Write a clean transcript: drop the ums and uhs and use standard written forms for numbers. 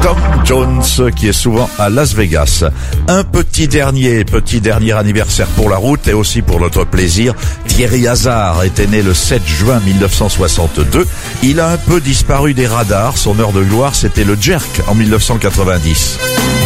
Tom Jones qui est souvent à Las Vegas. Un petit dernier anniversaire pour la route et aussi pour notre plaisir. Thierry Hazard était né le 7 juin 1962. Il a un peu disparu des radars. Son heure de gloire, c'était le jerk en 1990.